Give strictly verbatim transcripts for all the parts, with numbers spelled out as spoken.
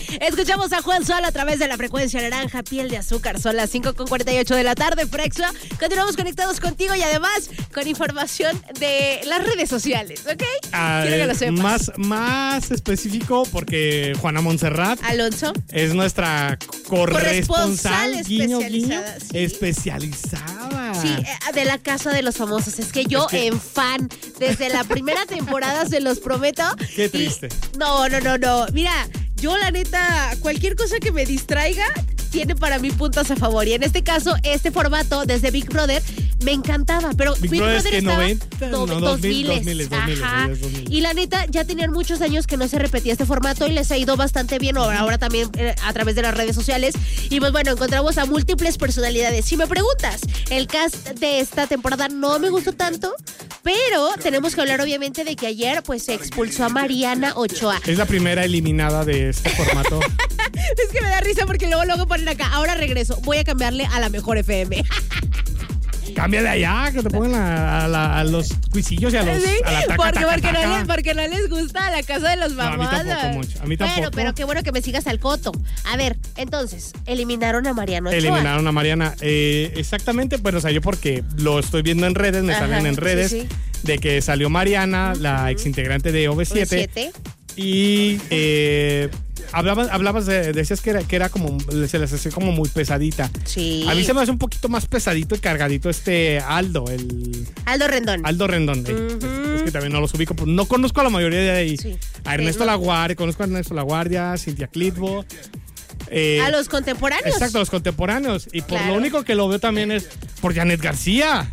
Escuchamos a Juan Sol a través de la frecuencia naranja, piel de azúcar. Son las cinco con cuarenta y ocho de la tarde, Frexo. Continuamos conectados contigo y además con información de las redes sociales, ¿ok? Ah, Quiero que lo sepas. Más, más específico porque Juana Montserrat Alonso es nuestra corresponsal, corresponsal guiño, especializada, guiño, sí. especializada. Sí, eh, de la Casa de los Famosos. Es que yo Es que- en fan, desde la primera temporada, se los prometo. Qué Y- triste. no, no, no, no. Mira, yo la neta, cualquier cosa que me distraiga tiene para mí puntos a favor. Y en este caso, este formato desde Big Brother me encantaba. Pero Big Big, Brother es Brother que estaba noventa, do- no, dos dos mil, miles. dos miles, dos miles, Ajá. dos miles. Y la neta, ya tenían muchos años que no se repetía este formato y les ha ido bastante bien. Ahora, ahora también eh, a través de las redes sociales. Y pues bueno, encontramos a múltiples personalidades. Si me preguntas, el cast de esta temporada no me gustó tanto, pero tenemos que hablar obviamente de que ayer pues se expulsó a Mariana Ochoa. Es la primera eliminada de este formato. Es que me da risa porque luego luego ponen acá, ahora regreso, voy a cambiarle a la mejor F M. Cambia de allá, que te pongan a, a la- a los cuisillos y a los Sí, a la taca, porque, taca, porque, no taca. les, porque no les gusta la Casa de los No, a mí Famosos. tampoco mucho, a mí tampoco. Bueno, pero qué bueno que me sigas al coto. A ver, entonces, eliminaron a Mariana Ochoa. Eliminaron a Mariana. Eh, exactamente, pero o sea, yo porque lo estoy viendo en redes, me Ajá, salen en sí, redes, sí. de que salió Mariana, la exintegrante de O V siete. siete. Y eh, hablabas, hablabas de, decías que era, que era como, se les hacía como muy pesadita. Sí. A mí se me hace un poquito más pesadito y cargadito este Aldo, el Aldo Rendón. Aldo Rendón. eh. Ujú. es, es que también no los ubico, pues, no conozco a la mayoría de ahí. Sí. A Ernesto Sí, no. Laguardia, conozco a Ernesto Laguardia, Cintia Clitbo. Eh, A los contemporáneos. Exacto, los contemporáneos. Y por Claro. lo único que lo veo también es por Janet García.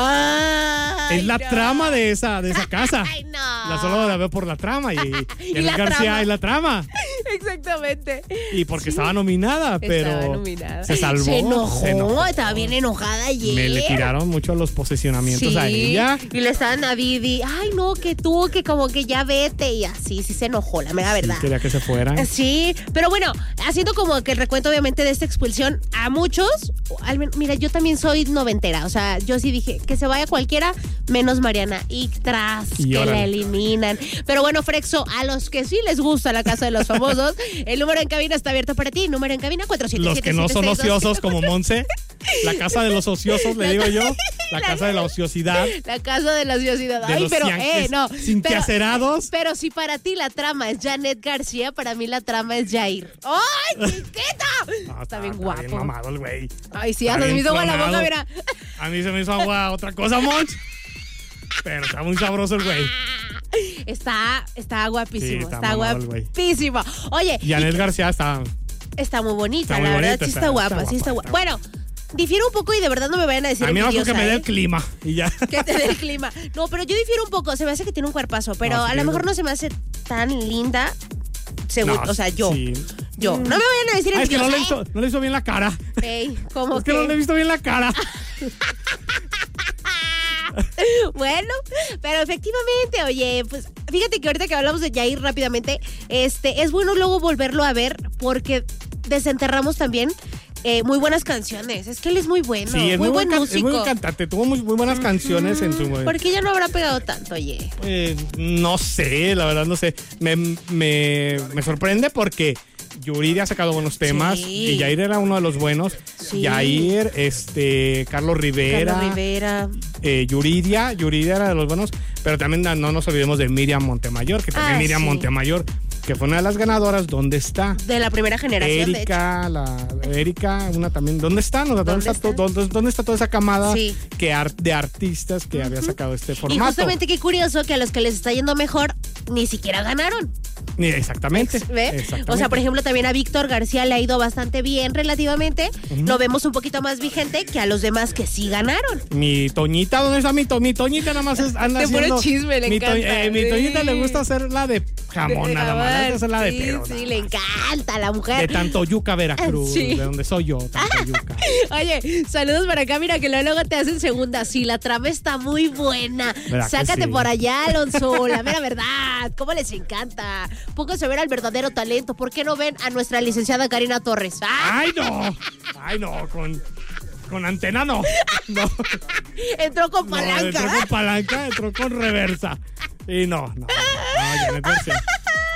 Ay, es la no. trama de esa, de esa casa. Ay, no. La solo la veo por la trama. Y, Y Janet la García trama. es la trama. Exactamente. Y porque Sí. estaba nominada, pero Estaba nominada. se salvó. Se enojó, se enojó. estaba bien enojada ayer. Me le tiraron mucho los posesionamientos Sí, a ella. y le estaban a Didi, ay no, que tú, que como que ya vete, y así, sí se enojó, la mera verdad. Sí, quería que se fueran. Sí, pero bueno, haciendo como que el recuento obviamente de esta expulsión, a muchos, al men- mira, yo también soy noventera, o sea, yo sí dije que se vaya cualquiera, menos Mariana, y tras Y que órale. la eliminan. Pero bueno, Frexo, a los que sí les gusta la Casa de los Famosos, el número en cabina está abierto para ti, número en cabina cuatro siete Los siete que no siete son seis dos ociosos como Monse. La casa de los ociosos, le digo yo. La casa de la ociosidad. La Casa de la Ociosidad. De Ay, los pero, cian- eh, es- no. sin pero, queacerados. Pero si para ti la trama es Janet García, para mí la trama es Jair. ¡Ay, chiquita! No, Está bien Bien guapo. mamado el güey. Ay, sí, Está hasta se me bien hizo agua la boca, clonado. mira. A mí se me hizo agua otra cosa, Monch. Pero está muy sabroso el güey. Está, está guapísimo, Sí, está está, mamado el güey. guapísimo. Oye, Janet García está. está muy bonita, Está muy la verdad, bonita, sí está- está guapa, está sí está guapa, guapa. está Bueno, difiero un poco y de verdad no me vayan a decir A mí no que envidiosa, me dé ¿eh? el clima. Y ya. Que te dé el clima. No, pero yo difiero un poco. Se me hace que tiene un cuerpazo, pero No, sí a lo tiene mejor un- no se me hace tan linda. Según, No, o sea, yo. sí. Yo. No me vayan a decir Ah, es que no le, he envidiosa, visto, no le he visto bien la cara. ¿eh? Ey, ¿cómo Es que no le he visto bien la cara. Bueno, pero efectivamente, oye, pues fíjate que ahorita que hablamos de Jair rápidamente, este, es bueno luego volverlo a ver porque desenterramos también eh, muy buenas canciones. Es que él es muy bueno, Sí, es muy, muy, buen buen can- músico. es muy buen cantante. Tuvo muy, muy buenas canciones en su. ¿Por qué ya no habrá pegado tanto, oye? Eh, no sé, la verdad no sé. Me, me, me sorprende porque Yuridia ha sacado buenos temas Sí. y Jair era uno de los buenos. Sí. Jair, este, Carlos Rivera, Carlos Rivera. eh, Yuridia, Yuridia era de los buenos, pero también no nos olvidemos de Miriam Montemayor, que también Ah, Miriam sí. Montemayor, que fue una de las ganadoras, ¿dónde está? De la primera generación, Erika, la Erika, una también. ¿Dónde están? O sea, ¿dónde, ¿Dónde está, están? to- dónde, dónde está toda esa camada Sí. que ar- de artistas que había sacado este de hecho. formato? Y justamente qué curioso que a los que les está yendo mejor ni siquiera ganaron. Ni- Exactamente. ¿Ve? exactamente. O sea, por ejemplo, también a Víctor García le ha ido bastante bien relativamente. Lo vemos un poquito más vigente que a los demás que sí ganaron. Mi Toñita, ¿dónde está mi Toñita? Mi Toñita nada más es- anda De puro haciendo... chisme, le mi To- encanta. eh, mi Sí. Toñita le gusta hacer la de jamón De nada más. Le gusta hacer la de sí, pedo. Sí, nada le más. encanta a la mujer. De Tantoyuca, Veracruz. Sí. De donde soy yo, Tantoyuca. Oye, saludos para acá, mira que luego te hacen segunda. Sí, la trama está muy buena. ¿Verdad que Sácate sí? por allá, Alonso, la mera verdad. ¿Cómo les encanta? Pónganse a ver al verdadero talento. ¿Por qué no ven a nuestra licenciada Karina Torres? ¡Ah! ¡Ay, no! ¡Ay, no! Con, con antena no. No. Entró con No, palanca. entró con palanca, entró con reversa. Y no, no. No, Janet García.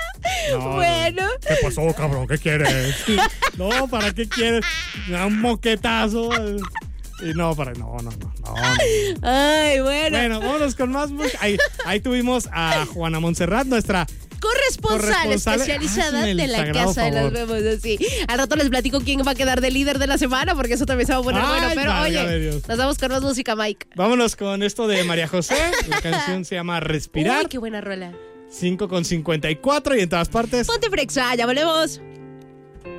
No, Bueno. ¿Qué pasó, cabrón? ¿Qué quieres? No, ¿para qué quieres? Me da un moquetazo. Y no, para, no, no, no, no, no. Ay, bueno. Bueno, vámonos con más música. Ahí, ahí tuvimos a Juana Montserrat, nuestra Corresponsal, corresponsal especializada hazme el de la sagrado casa de favor. los vemos así. Al rato les platico quién va a quedar de líder de la semana, porque eso también se va a poner Ay, bueno. Pero válgame oye, Dios. nos vamos con más música, Mike. Vámonos con esto de María José. La canción se llama Respirar. Uy, qué buena rola. cinco con cincuenta y cuatro y en todas partes. Ponte Frexa, ya volvemos.